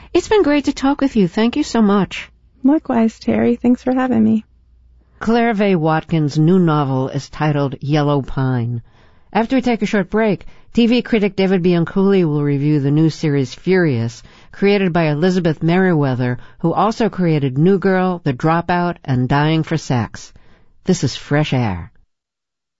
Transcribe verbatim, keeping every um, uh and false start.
It's been great to talk with you. Thank you so much. Likewise, Terry. Thanks for having me. Claire Vaye Watkins' new novel is titled Yellow Pine. After we take a short break, T V critic David Bianculli will review the new series Furious, created by Elizabeth Merriweather, who also created New Girl, The Dropout, and Dying for Sex. This is Fresh Air.